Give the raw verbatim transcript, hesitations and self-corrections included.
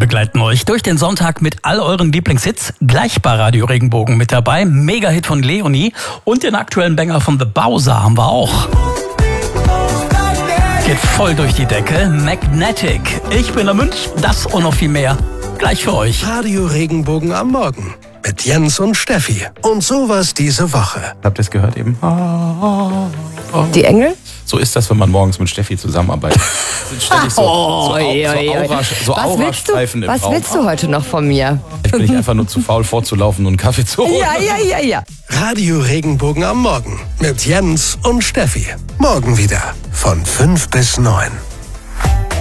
begleiten euch durch den Sonntag mit all euren Lieblingshits. Gleich bei Radio Regenbogen mit dabei. Mega-Hit von Leonie und den aktuellen Banger von The Bowser haben wir auch. Geht voll durch die Decke. Magnetic. Ich bin der Münch. Das und noch viel mehr. Gleich für euch. Radio Regenbogen am Morgen. Mit Jens und Steffi. Und sowas diese Woche. Habt ihr es gehört eben? Die Engel? So ist das, wenn man morgens mit Steffi zusammenarbeitet. Sind ständig so, Oh, so, Au- oi, oi, so, oi. Aura, so Was willst du, Aurastreifen im was Raum. willst du heute noch von mir? Ich bin nicht einfach nur zu faul vorzulaufen und einen Kaffee zu holen. Ja, ja, ja, ja. Radio Regenbogen am Morgen. Mit Jens und Steffi. Morgen wieder. Von fünf bis neun.